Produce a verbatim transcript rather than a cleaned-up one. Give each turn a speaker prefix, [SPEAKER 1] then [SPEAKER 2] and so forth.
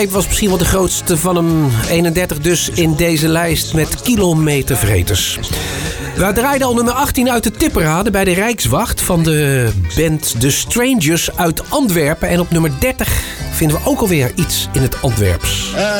[SPEAKER 1] was misschien wel de grootste van hem. eenendertig dus in deze lijst met kilometervreters. We draaiden al nummer achttien uit de tipperade bij de Rijkswacht van de band The Strangers uit Antwerpen. En op nummer dertig vinden we ook alweer iets in het Antwerps.
[SPEAKER 2] Uh,